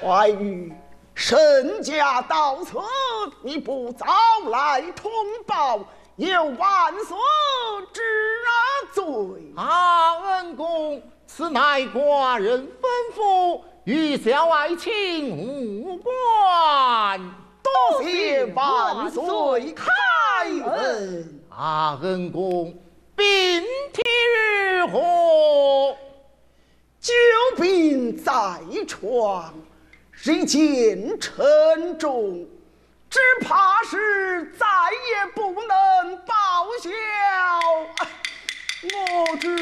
怀玉身家到此，你不早来通报，有万岁之罪。 恩公，此乃寡人吩咐，与小爱卿无关。 多谢万岁开恩。 恩公，病体如何？ 久病在床，日渐沉重，只怕是再也不能报效我之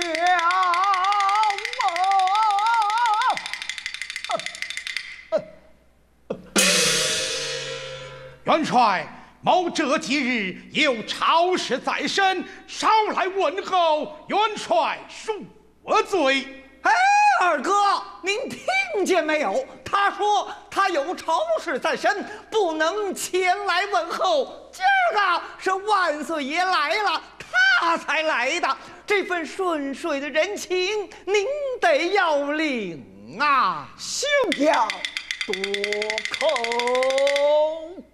了。 元帅，某这几日有朝事在身，少来问候，元帅恕罪。 哎，二哥，您听见没有？他说他有朝事在身，不能前来问候。今儿个是万岁爷来了，他才来的。这份顺水的人情，您得要领啊！ 休要多口。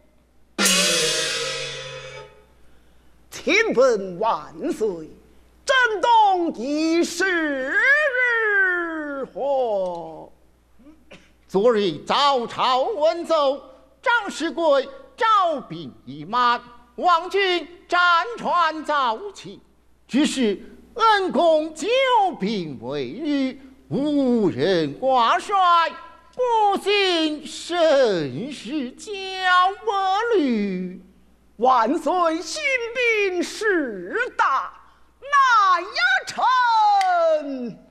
请问万岁，震动一时如何？ 昨日早朝文奏，张士贵招兵已满，望君战船早起。只是恩公久病未愈，无人挂帅，不幸甚是焦虑。 万岁新兵事大，难呀臣。